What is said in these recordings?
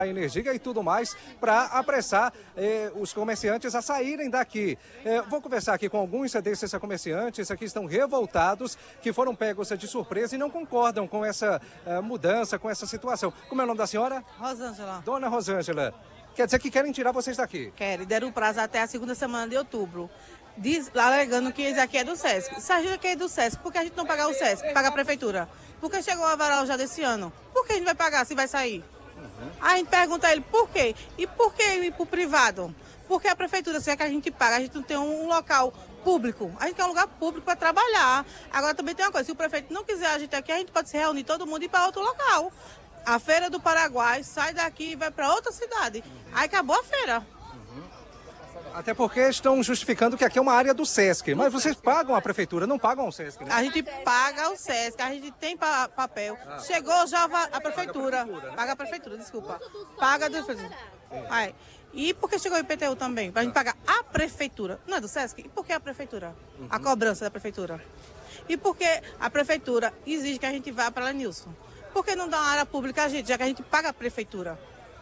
a energia e tudo mais para apressar os comerciantes a saírem daqui. Vou conversar aqui com alguns desses comerciantes que estão revoltados, que foram pegos de surpresa e não concordam com essa mudança, com essa situação. Como é o nome da senhora? Rosângela. Dona Rosângela. Quer dizer que querem tirar vocês daqui? Querem, deram o prazo até a segunda semana de outubro. Alegando que isso aqui é do SESC. Se a gente aqui é do SESC, por que a gente não pagar o SESC? Paga a prefeitura? Porque chegou a varal já desse ano. Por que a gente vai pagar se vai sair? Aí a gente pergunta a ele por quê? E por que ir para o privado? Porque a prefeitura, se é que a gente paga, a gente não tem um local público. A gente quer um lugar público para trabalhar. Agora também tem uma coisa, se o prefeito não quiser a gente aqui, a gente pode se reunir todo mundo e ir para outro local. A Feira do Paraguai sai daqui e vai para outra cidade. Aí acabou a feira. Até porque estão justificando que aqui é uma área do SESC. Mas vocês pagam a prefeitura, não pagam o SESC, né? A gente paga o SESC, a gente tem papel. Chegou já a prefeitura. Paga a prefeitura, desculpa. Paga a prefeitura. E por que chegou o IPTU também? Pra gente pagar a prefeitura. Não é do SESC? E por que a prefeitura? A cobrança da prefeitura. E por que a prefeitura exige que a gente vá para a Lenilson? Por que não dá uma área pública a gente, já que a gente paga a prefeitura?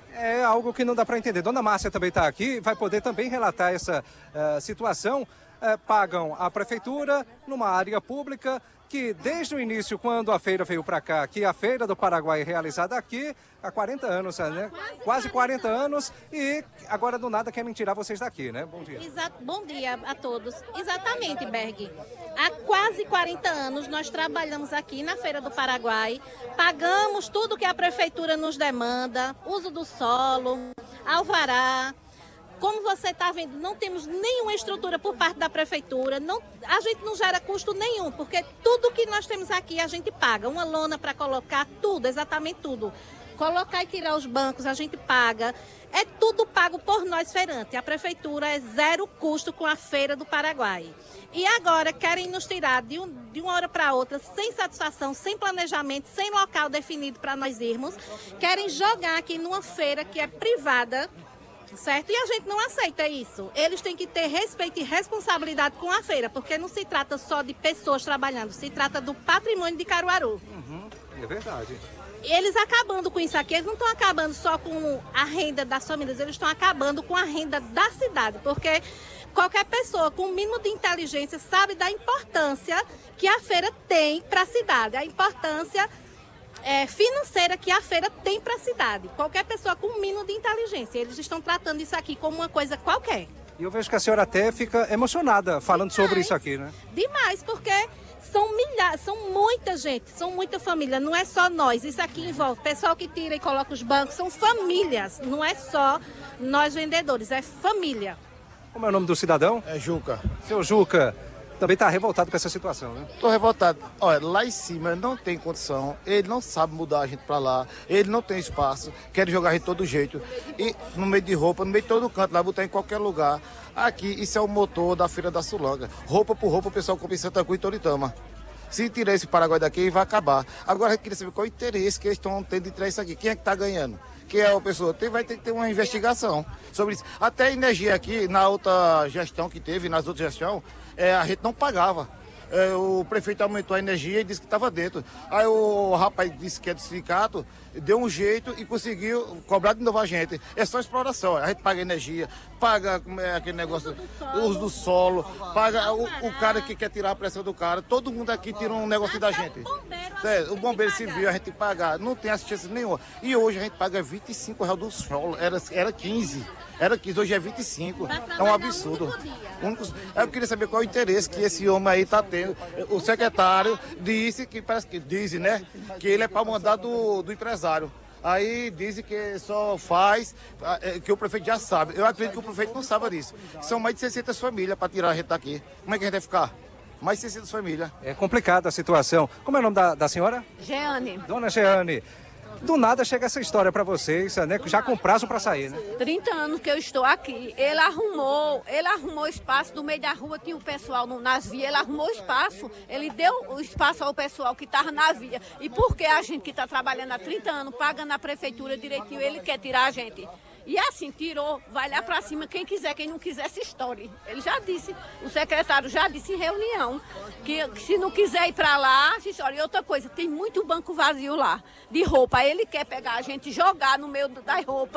É algo que não dá para entender. Dona Márcia também está aqui, vai poder também relatar essa situação. Pagam a prefeitura numa área pública que desde o início, quando a feira veio para cá, que a Feira do Paraguai é realizada aqui há 40 anos, né? Quase 40 anos, e agora do nada querem tirar vocês daqui, né? Bom dia. Bom dia a todos. Exatamente, Berg. Há quase 40 anos nós trabalhamos aqui na Feira do Paraguai, pagamos tudo que a prefeitura nos demanda, uso do solo, alvará. Como você está vendo, não temos nenhuma estrutura por parte da prefeitura, a gente não gera custo nenhum, porque tudo que nós temos aqui a gente paga. Uma lona para colocar, tudo, exatamente tudo. Colocar e tirar os bancos, a gente paga. É tudo pago por nós, feirante. A prefeitura é zero custo com a Feira do Paraguai. E agora querem nos tirar de uma hora para outra, sem satisfação, sem planejamento, sem local definido para nós irmos. Querem jogar aqui numa feira que é privada, certo? E a gente não aceita isso. Eles têm que ter respeito e responsabilidade com a feira, porque não se trata só de pessoas trabalhando, se trata do patrimônio de Caruaru. É verdade. Eles acabando com isso aqui, eles não estão acabando só com a renda das famílias, eles estão acabando com a renda da cidade, porque qualquer pessoa com o mínimo de inteligência sabe da importância que a feira tem para a cidade, a importância financeira que a feira tem para a cidade. Qualquer pessoa com o mínimo de inteligência, eles estão tratando isso aqui como uma coisa qualquer. E eu vejo que a senhora até fica emocionada falando sobre isso aqui, né? Demais, porque são milhares, são muita gente, são muita família, não é só nós. Isso aqui envolve pessoal que tira e coloca os bancos, são famílias, não é só nós vendedores, é família. Como é o nome do cidadão? É Juca. Seu Juca também está revoltado com essa situação, né? Tô revoltado. Olha, lá em cima não tem condição, ele não sabe mudar a gente pra lá, ele não tem espaço, quer jogar a gente de todo jeito. E no meio de roupa, no meio de todo canto, lá botar em qualquer lugar. Aqui, isso é o motor da Feira da Sulanga. Roupa por roupa, o pessoal compra em Santa Cruz e Toritama. Se tirar esse Paraguai daqui, vai acabar. Agora, eu queria saber qual é o interesse que eles estão tendo de tirar isso aqui. Quem é que está ganhando? Quem é a pessoa? Vai ter que ter uma investigação sobre isso. Até a energia aqui, na outra gestão que teve, nas outras gestões, a gente não pagava. O prefeito aumentou a energia e disse que estava dentro. Aí o rapaz disse que é do sindicato, deu um jeito e conseguiu cobrar de novo a gente. É só exploração. A gente paga energia, paga aquele negócio, o uso do solo, paga o cara que quer tirar a pressão do cara. Todo mundo aqui tira um negócio da gente. O bombeiro civil a gente tem que pagar, não tem assistência nenhuma. E hoje a gente paga R$25 do solo, era 15. Era 15, hoje é 25. É um absurdo. Eu queria saber qual é o interesse que esse homem aí está tendo. O secretário disse que, parece que diz, né? Que ele é para mandar do empresário. Aí dizem que só faz, que o prefeito já sabe. Eu acredito que o prefeito não sabe disso. São mais de 600 famílias para tirar a gente daqui. Como é que a gente vai ficar? Mais de 600 famílias. É complicada a situação. Como é o nome da senhora? Jeane. Dona Jeane. Do nada chega essa história para vocês, né? Já com prazo para sair, né? 30 anos que eu estou aqui. Ele arrumou espaço, no meio da rua tinha o pessoal nas vias, ele arrumou espaço, ele deu o espaço ao pessoal que estava na via. E por que a gente que está trabalhando há 30 anos, pagando a prefeitura direitinho, ele quer tirar a gente? E assim, tirou, vai lá para cima, quem quiser, quem não quiser, se estoure. Ele já disse, o secretário já disse em reunião, que se não quiser ir para lá, se estoure. E outra coisa, tem muito banco vazio lá, de roupa. Ele quer pegar a gente e jogar no meio das roupas.